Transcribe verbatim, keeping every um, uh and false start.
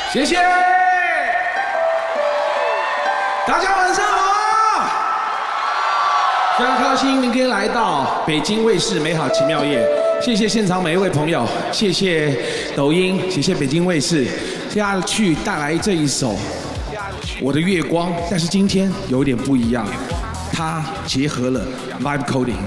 谢谢，大家晚上好，非常高兴您可以来到北京卫视美好奇妙夜，谢谢现场每一位朋友，谢谢抖音，谢谢北京卫视，接下去带来这一首《我的月光》，但是今天有点不一样，它结合了 vibe coding。